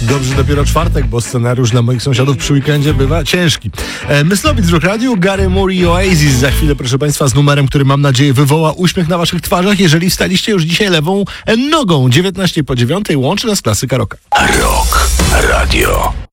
Dobrze, dopiero czwartek, bo scenariusz dla moich sąsiadów przy weekendzie bywa ciężki. Myslowic w Rock Radio, Gary Moore i Oasis za chwilę, proszę Państwa, z numerem, który mam nadzieję wywoła uśmiech na Waszych twarzach, jeżeli wstaliście już dzisiaj lewą nogą. 19 po 9 łączy nas klasyka rocka. Rock Radio.